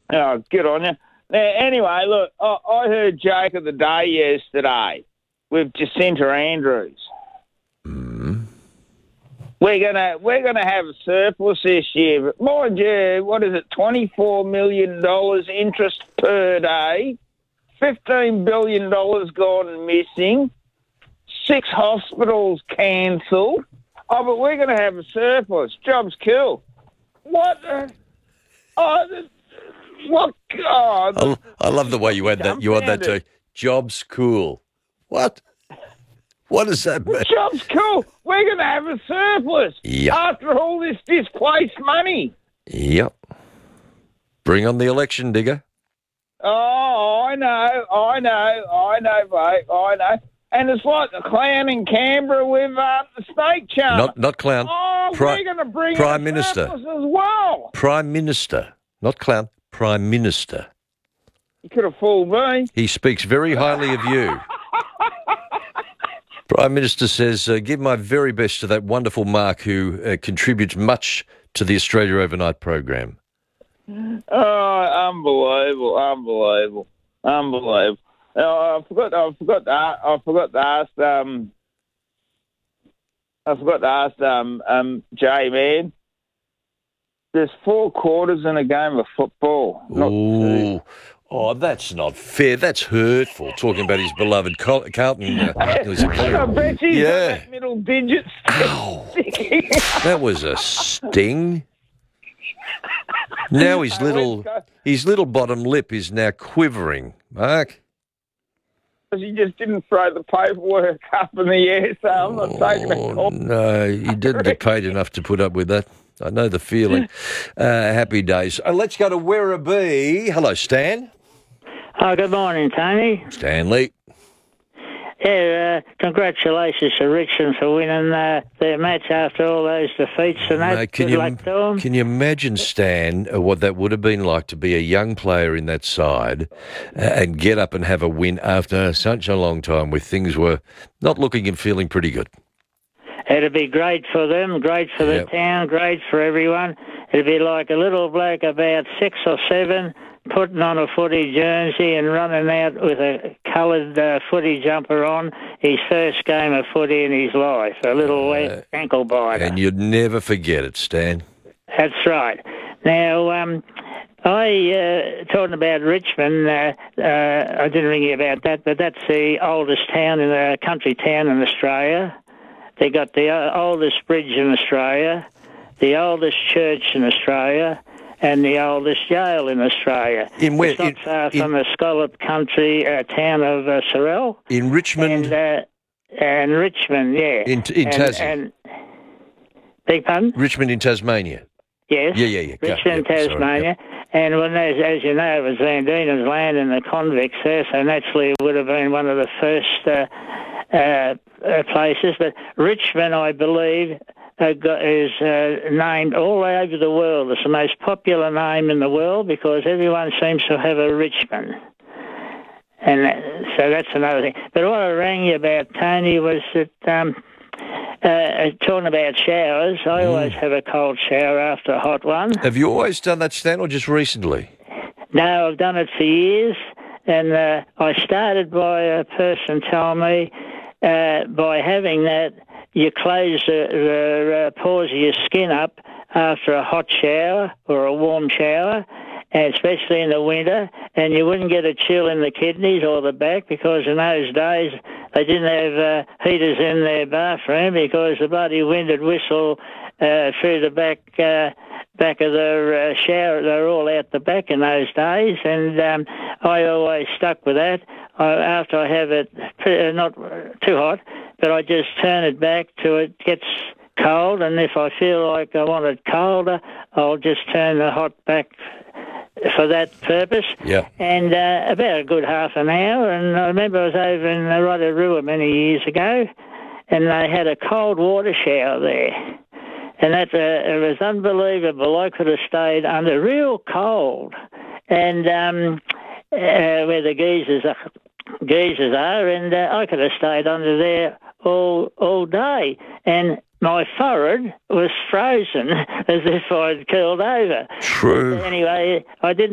Oh, good on you. Now, anyway, look, I heard joke of the day yesterday with Jacinta Andrews. We're gonna have a surplus this year, but mind you, what is it? $24 million interest per day, $15 billion gone missing, 6 hospitals cancelled. Oh, but we're gonna have a surplus. Job's cool. What? What? Oh, I love the way you add that. You add that to job's cool. What? What does that mean? Job's cool. We're going to have a surplus after all this displaced money. Yep. Bring on the election, Digger. Oh, I know, mate, I know. And it's like the clown in Canberra with the snake charmer. Not clown. Oh, we're going to bring Prime in Minister surplus as well. Prime Minister, not clown. Prime Minister. You could have fooled me. He speaks very highly of you. Prime Minister says, give my very best to that wonderful Mark who contributes much to the Australia Overnight program. Oh, unbelievable. I forgot to ask Jay, man. There's 4 quarters in a game of football. Not 2. Oh, that's not fair. That's hurtful. Talking about his beloved Carlton. I bet you that middle digit. Ow. That was a sting. Now his little bottom lip is now quivering, Mark. He just didn't throw the paperwork up in the air, so I'm not taking a call. No, he didn't get paid enough to put up with that. I know the feeling. Happy days. Let's go to Werribee. Hello, Stan. Oh, good morning, Tony. Stanley. Yeah, congratulations to Richmond for winning their match after all those defeats and that. Mate, good luck to them. Can you imagine, Stan, what that would have been like to be a young player in that side and get up and have a win after such a long time where things were not looking and feeling pretty good? It'd be great for them, great for the town, great for everyone. It'd be like a little bloke about 6 or 7 putting on a footy jersey and running out with a coloured footy jumper on, his first game of footy in his life, a little ankle biter. And you'd never forget it, Stan. That's right. Now, talking about Richmond, I didn't ring you about that, but that's the oldest town in the country town in Australia. They got the oldest bridge in Australia, the oldest church in Australia, and the oldest jail in Australia. It's not far from the scallop country town of Sorell. In Richmond? And Richmond, yeah. In Tasmania? Beg pardon? Richmond in Tasmania? Yes. Yeah. Richmond, Tasmania. Sorry, and when, as you know, it was Van Diemen's land and the convicts there, so naturally it would have been one of the first places. But Richmond, I believe, is named all over the world. It's the most popular name in the world because everyone seems to have a Richmond. And so that's another thing. But what I rang you about, Tony, was that talking about showers, I always have a cold shower after a hot one. Have you always done that, Stan, or just recently? No, I've done it for years. And I started by a person telling me by having that, you close the pores of your skin up after a hot shower or a warm shower, and especially in the winter, and you wouldn't get a chill in the kidneys or the back because in those days they didn't have heaters in their bathroom because the bloody wind would whistle through the back of the shower. They were all out the back in those days, and I always stuck with that. After I have it not too hot, but I just turn it back till it gets cold, and if I feel like I want it colder, I'll just turn the hot back for that purpose. Yeah. And about a good half an hour, and I remember I was over in Rotorua many years ago, and they had a cold water shower there. And that it was unbelievable. I could have stayed under real cold, and where the geysers are, and I could have stayed under there all day, and my forehead was frozen as if I'd curled over. True. Anyway, I didn't